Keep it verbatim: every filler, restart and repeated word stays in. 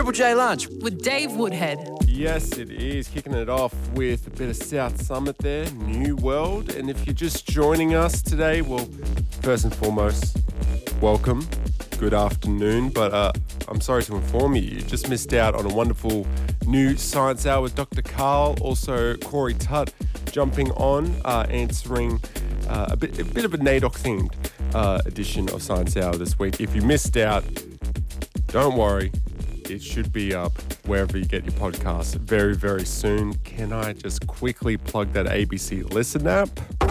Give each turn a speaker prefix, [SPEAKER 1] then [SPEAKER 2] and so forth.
[SPEAKER 1] Triple J Lunch
[SPEAKER 2] with Dave Woodhead.
[SPEAKER 3] Yes, it is. Kicking it off with a bit of South Summit there, New World. And if you're just joining us today, well, first and foremost, welcome. Good afternoon. But uh, I'm sorry to inform you, you just missed out on a wonderful new Science Hour with Doctor Carl, also Corey Tutt jumping on, uh, answering uh, a, bit, a bit of a NAIDOC-themed uh, edition of Science Hour this week. If you missed out, don't worry. It should be up wherever you get your podcasts very, very soon. Can I just quickly plug that A B C Listen app?